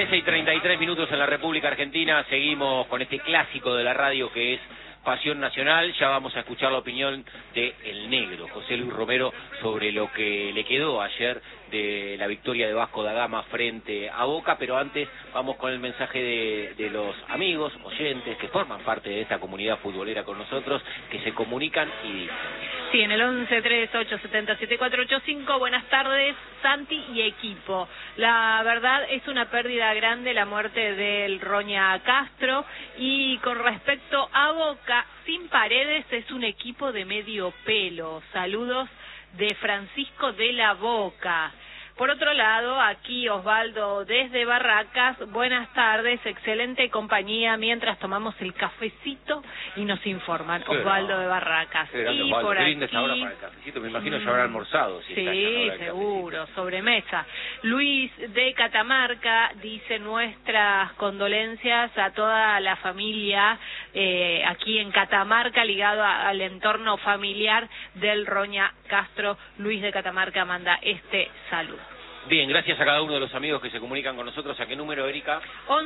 13:33 en la República Argentina. Seguimos con este clásico de la radio que es Pasión Nacional. Ya vamos a escuchar la opinión de El Negro, José Luis Romero, sobre lo que le quedó ayer de la victoria de Vasco da Gama frente a Boca. Pero antes vamos con el mensaje de los amigos, oyentes que forman parte de esta comunidad futbolera con nosotros, que se comunican y dicen. Sí, en el 1138707485, buenas tardes, Santi y equipo. La verdad es una pérdida grande la muerte del Roña Castro, y con respecto a Boca, sin Paredes es un equipo de medio pelo. Saludos de Francisco de la Boca. Por otro lado, aquí Osvaldo desde Barracas, buenas tardes, excelente compañía mientras tomamos el cafecito y nos informan. Sí, Osvaldo de Barracas. Y Osvaldo, por aquí... esta hora para el cafecito, me imagino ya habrá almorzado. Si sí, seguro, sobremesa. Luis de Catamarca dice nuestras condolencias a toda la familia aquí en Catamarca, ligado al entorno familiar del Roña Castro. Luis de Catamarca manda este saludo. Bien, gracias a cada uno de los amigos que se comunican con nosotros. ¿A qué número, Erika?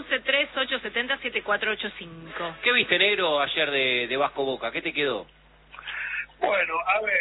1138707485. ¿Qué viste, Negro, ayer de Vasco Boca? ¿Qué te quedó? Bueno, a ver,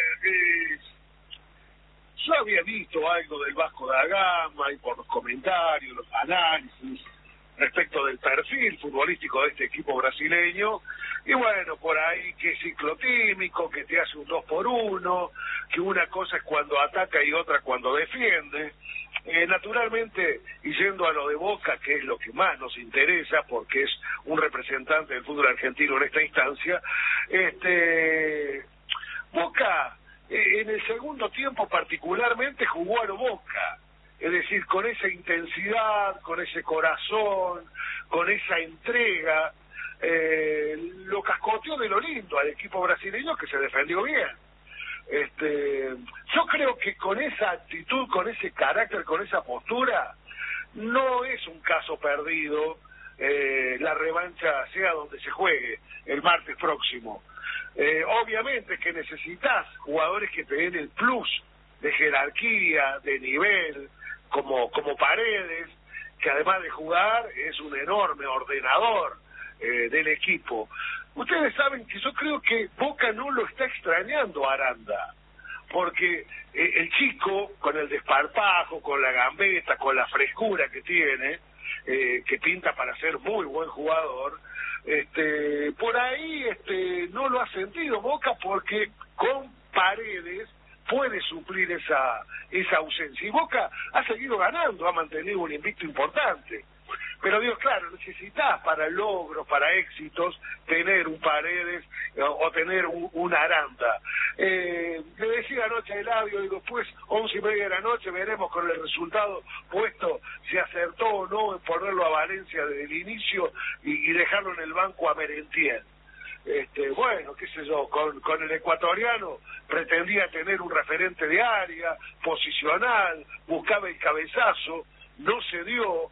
yo había visto algo del Vasco da Gama y por los comentarios, los análisis respecto del perfil futbolístico de este equipo brasileño, y bueno, por ahí que es ciclotímico, que te hace un 2-por-1, que una cosa es cuando ataca y otra cuando defiende. Naturalmente, y yendo a lo de Boca, que es lo que más nos interesa, porque es un representante del fútbol argentino en esta instancia, Boca, en el segundo tiempo particularmente, jugó a lo Boca. Es decir, con esa intensidad, con ese corazón, con esa entrega, lo cascoteó de lo lindo al equipo brasileño, que se defendió bien. Yo creo que con esa actitud, con ese carácter, con esa postura, no es un caso perdido la revancha, sea donde se juegue, el martes próximo. Obviamente que necesitas jugadores que te den el plus de jerarquía, de nivel, como Paredes, que además de jugar es un enorme ordenador del equipo. Ustedes saben que yo creo que Boca no lo está extrañando a Aranda, porque el chico, con el desparpajo, con la gambeta, con la frescura que tiene, que pinta para ser muy buen jugador, por ahí no lo ha sentido Boca, porque con Paredes puede suplir esa ausencia. Y Boca ha seguido ganando, ha mantenido un invicto importante. Pero Dios, claro, necesitas para logros, para éxitos, tener un Paredes o tener un Aranda. Le decía anoche a Eladio, digo, pues 11:30 de la noche veremos con el resultado puesto si acertó o no en ponerlo a Valencia desde el inicio y dejarlo en el banco a Merentiel. Bueno, qué sé yo, con el ecuatoriano pretendía tener un referente de área, posicional, buscaba el cabezazo, no se dio,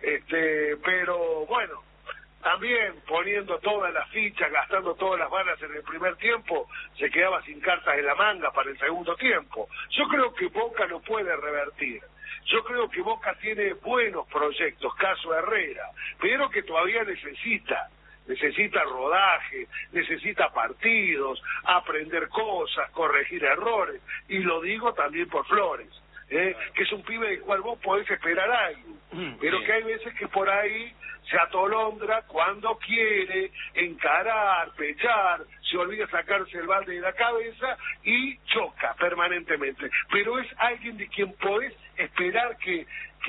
pero bueno, también poniendo todas las fichas, gastando todas las balas en el primer tiempo, se quedaba sin cartas en la manga para el segundo tiempo. Yo creo que Boca lo puede revertir. Yo creo que Boca tiene buenos proyectos, caso Herrera, pero que todavía necesita rodaje, necesita partidos, aprender cosas, corregir errores, y lo digo también por Flores, que es un pibe del cual vos podés esperar algo, pero que hay veces que por ahí se atolondra cuando quiere encarar, pechar, se olvida sacarse el balde de la cabeza y choca permanentemente, pero es alguien de quien podés esperar que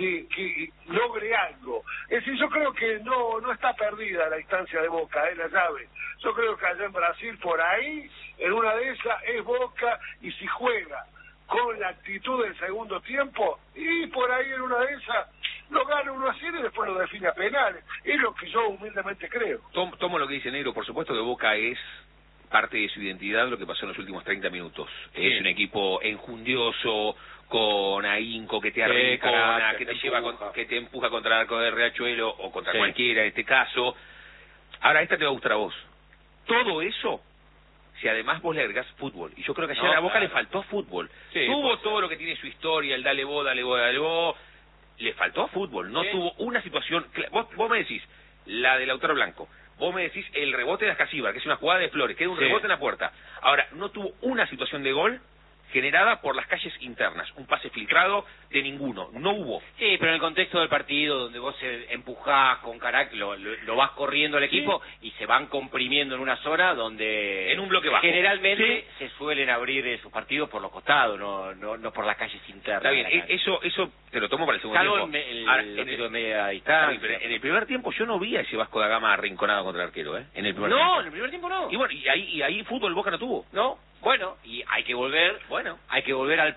logre algo. Es decir, yo creo que no está perdida la instancia de Boca, la llave. Yo creo que allá en Brasil, por ahí, en una de esas es Boca, y si juega con la actitud del segundo tiempo, y por ahí en una de esas lo gana 1-0 y después lo define a penales. Es lo que yo humildemente creo. Tomo lo que dice Negro, por supuesto que Boca es parte de su identidad lo que pasó en los últimos 30 minutos. Sí. Es un equipo enjundioso, con ahínco, que te arrincona, que te lleva, que te empuja contra el arco de Riachuelo o contra cualquiera en este caso. Ahora, esta te va a gustar a vos. Todo eso, si además vos le agregás fútbol, y yo creo que ayer a Boca le faltó fútbol. Sí, tuvo todo lo que tiene su historia, el dale vos, le faltó fútbol, no Sí. tuvo una situación... Vos me decís, la de Lautaro Blanco, vos me decís el rebote de Ascasíbar, que es una jugada de Flores, que es un Sí. rebote en la puerta. Ahora, no tuvo una situación de gol generada por las calles internas, un pase filtrado de ninguno, no hubo. Sí, pero en el contexto del partido, donde vos empujás con carácter, lo vas corriendo al equipo y se van comprimiendo en una zona donde En un bloque bajo. generalmente se suelen abrir sus partidos por los costados, no por las calles internas. Está bien, de la cancha. eso te lo tomo para el segundo Salvo tiempo. el tiro de media distancia. Pero en el primer tiempo yo no vi a ese Vasco da Gama arrinconado contra el arquero, ¿eh? En el primer No, tiempo. en el primer tiempo no. Y bueno, y ahí fútbol Boca no tuvo. No, bueno, y hay que volver al